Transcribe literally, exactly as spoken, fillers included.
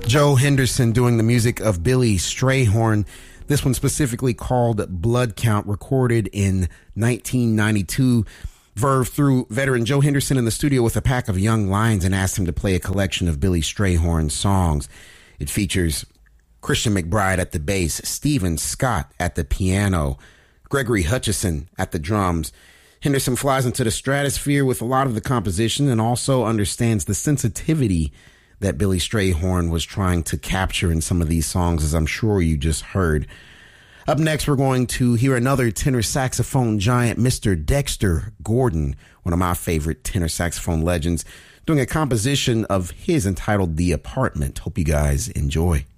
Joe Henderson doing the music of Billy Strayhorn. This one specifically called Blood Count, recorded in nineteen ninety-two. Verve threw veteran Joe Henderson in the studio with a pack of young lions and asked him to play a collection of Billy Strayhorn songs. It features Christian McBride at the bass, Stephen Scott at the piano, Gregory Hutchison at the drums. Henderson flies into the stratosphere with a lot of the composition and also understands the sensitivity that Billy Strayhorn was trying to capture in some of these songs, as I'm sure you just heard. Up next, we're going to hear another tenor saxophone giant, Mister Dexter Gordon, one of my favorite tenor saxophone legends, doing a composition of his entitled The Apartment. Hope you guys enjoy.